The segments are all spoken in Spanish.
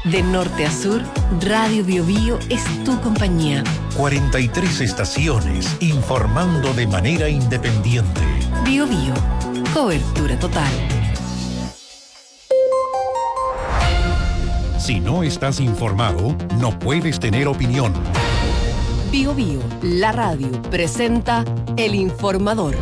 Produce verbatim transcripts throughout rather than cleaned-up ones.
De norte a sur, Radio Biobío es tu compañía. cuarenta y tres estaciones informando de manera independiente. Biobío, cobertura total. Si no estás informado, no puedes tener opinión. Biobío, la radio, presenta El Informador.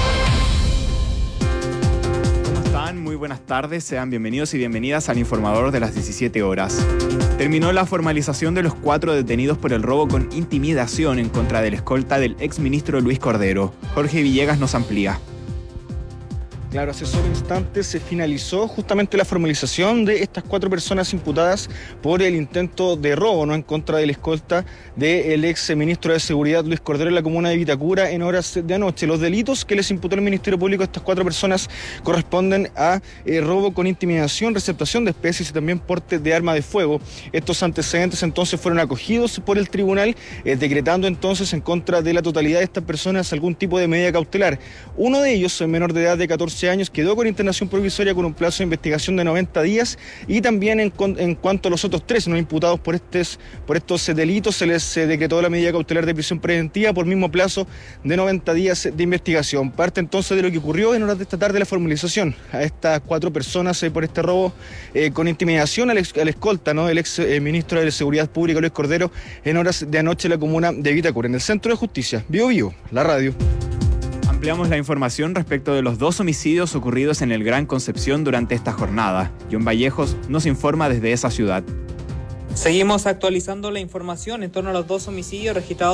Muy buenas tardes, sean bienvenidos y bienvenidas al Informador de las diecisiete horas. Terminó la formalización de los cuatro detenidos por el robo con intimidación en contra del escolta del exministro Luis Cordero. Jorge Villegas nos amplía. Claro, hace solo instantes se finalizó justamente la formalización de estas cuatro personas imputadas por el intento de robo, ¿no?, en contra del escolta del ex ministro de Seguridad Luis Cordero en la comuna de Vitacura en horas de anoche. Los delitos que les imputó el Ministerio Público a estas cuatro personas corresponden a eh, robo con intimidación, receptación de especies y también porte de arma de fuego. Estos antecedentes entonces fueron acogidos por el tribunal, eh, decretando entonces en contra de la totalidad de estas personas algún tipo de medida cautelar. Uno de ellos, el menor de edad de catorce años, quedó con internación provisoria con un plazo de investigación de noventa días, y también en, en cuanto a los otros tres no imputados por, estes, por estos delitos se les se decretó la medida cautelar de prisión preventiva por mismo plazo de noventa días de investigación. Parte entonces de lo que ocurrió en horas de esta tarde la formalización a estas cuatro personas eh, por este robo eh, con intimidación al, ex, al escolta, ¿no?, del ex eh, ministro de Seguridad Pública Luis Cordero en horas de anoche en la comuna de Vitacura, en el Centro de Justicia. Biobío, la radio. Ampliamos la información respecto de los dos homicidios ocurridos en el Gran Concepción durante esta jornada. John Vallejos nos informa desde esa ciudad. Seguimos actualizando la información en torno a los dos homicidios registrados